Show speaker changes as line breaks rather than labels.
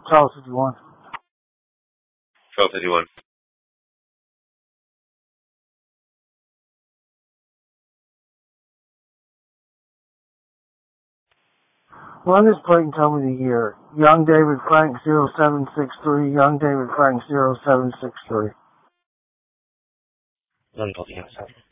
Charles 51.
1251.
Run this plate and tell me the year. Young David Frank 0763, Young David Frank 0763.
None talking outside.